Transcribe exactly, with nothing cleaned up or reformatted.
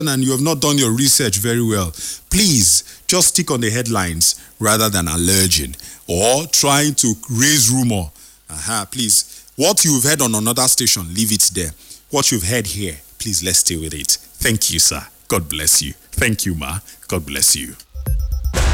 and you have not done your research very well, please just stick on the headlines rather than alleging or trying to raise rumor. Aha, please. What you've heard on another station, leave it there. What you've heard here, please let's stay with it. Thank you, sir. God bless you. Thank you, ma. God bless you.